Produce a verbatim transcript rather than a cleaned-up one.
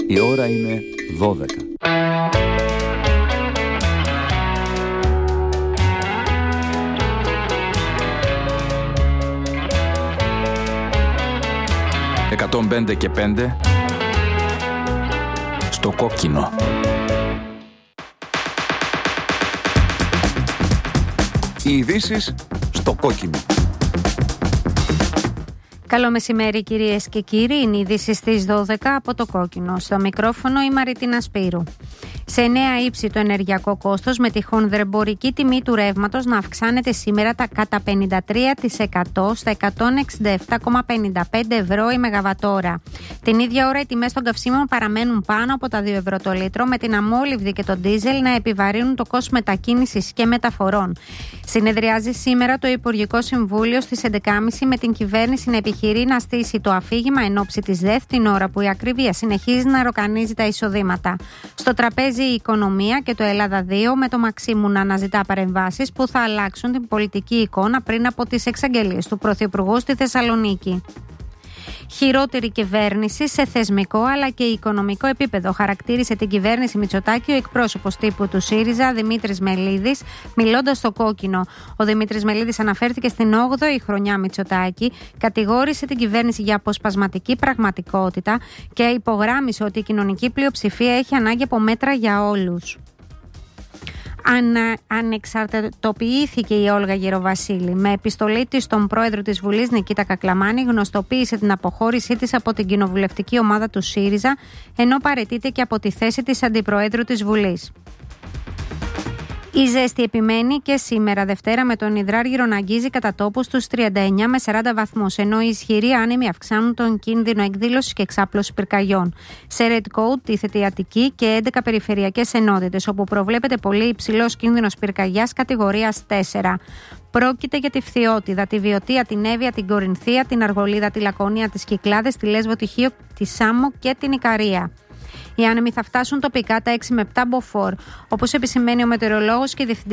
Η ώρα είναι δώδεκα. εκατόν πέντε και πέντε στο κόκκινο. Οι ειδήσεις στο κόκκινο. Καλό μεσημέρι κυρίες και κύριοι, είναι οι ειδήσεις στις δώδεκα από το κόκκινο. Στο μικρόφωνο η Μαριτίνα Σπύρου. Σε νέα ύψη το ενεργειακό κόστος, με τη χονδρεμπορική τιμή του ρεύματος να αυξάνεται σήμερα τα κατά πενήντα τρία τοις εκατό στα εκατόν εξήντα επτά κόμμα πενήντα πέντε ευρώ η μεγαβατόρα. Την ίδια ώρα οι τιμές των καυσίμων παραμένουν πάνω από τα δύο ευρώ το λίτρο, με την αμόλυβδη και τον ντίζελ να επιβαρύνουν το κόστος μετακίνησης και μεταφορών. Συνεδριάζει σήμερα το Υπουργικό Συμβούλιο στις έντεκα και μισή με την κυβέρνηση να επιχειρεί να στήσει το αφήγημα εν ώψη της ΔΕΘ, την ώρα που η ακρίβεια συνεχίζει να ροκανίζει τα εισοδήματα. Στο τραπέζι η οικονομία και το Ελλάδα δύο, με το Μαξίμου να αναζητά παρεμβάσεις που θα αλλάξουν την πολιτική εικόνα πριν από τις εξαγγελίες του Πρωθυπουργού στη Θεσσαλονίκη. Χειρότερη κυβέρνηση σε θεσμικό αλλά και οικονομικό επίπεδο, χαρακτήρισε την κυβέρνηση Μητσοτάκη ο εκπρόσωπος τύπου του ΣΥΡΙΖΑ Δημήτρης Μελίδης, μιλώντας στο κόκκινο. Ο Δημήτρης Μελίδης αναφέρθηκε στην όγδοη χρονιά Μητσοτάκη, κατηγόρησε την κυβέρνηση για αποσπασματική πραγματικότητα και υπογράμμισε ότι η κοινωνική πλειοψηφία έχει ανάγκη από μέτρα για όλους. Ανα, ανεξαρτητοποιήθηκε η Όλγα Γεροβασίλη. Με επιστολή της στον πρόεδρο της Βουλής Νικήτα Κακλαμάνη γνωστοποίησε την αποχώρησή της από την κοινοβουλευτική ομάδα του ΣΥΡΙΖΑ, ενώ παραιτείται και από τη θέση της αντιπροέδρου της Βουλής. Η ζέστη επιμένει και σήμερα Δευτέρα, με τον υδράργυρο να αγγίζει κατά τόπους στους τριάντα εννέα με σαράντα βαθμούς, ενώ οι ισχυροί άνεμοι αυξάνουν τον κίνδυνο εκδήλωσης και εξάπλωσης πυρκαγιών. Σε Red Code τίθεται η Αττική και έντεκα περιφερειακές ενότητες, όπου προβλέπεται πολύ υψηλός κίνδυνος πυρκαγιάς κατηγορίας τέσσερα. Πρόκειται για τη Φθιώτιδα, τη Βιωτία, την Εύβοια, την Κορινθία, την Αργολίδα, τη Λακωνία, τις Κυκλάδες, τη Λέσβο, τη Χίο, τη Σάμο και την Ικαρία. Οι άνεμοι θα φτάσουν τοπικά τα έξι με επτά μποφόρ, όπως επισημαίνει ο μετεωρολόγος και διευθυντής